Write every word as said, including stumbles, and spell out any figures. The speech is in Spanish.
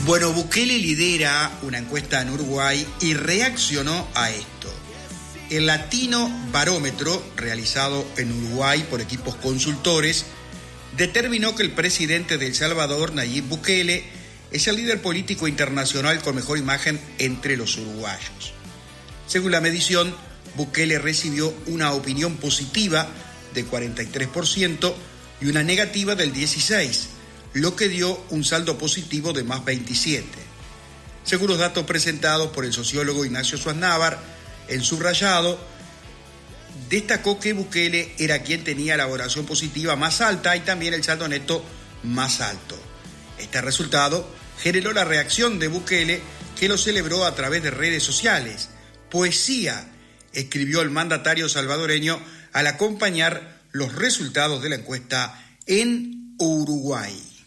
Bueno, Bukele lidera una encuesta en Uruguay y reaccionó a esto. El Latino Barómetro, realizado en Uruguay por equipos consultores, determinó que el presidente de El Salvador, Nayib Bukele, es el líder político internacional con mejor imagen entre los uruguayos. Según la medición, Bukele recibió una opinión positiva del cuarenta y tres por ciento y una negativa del dieciséis por ciento, lo que dio un saldo positivo de más veintisiete por ciento. Según los datos presentados por el sociólogo Ignacio Suaznávar, en subrayado, destacó que Bukele era quien tenía la valoración positiva más alta y también el saldo neto más alto. Este resultado generó la reacción de Bukele, que lo celebró a través de redes sociales. Poesía, escribió el mandatario salvadoreño al acompañar los resultados de la encuesta en Uruguay.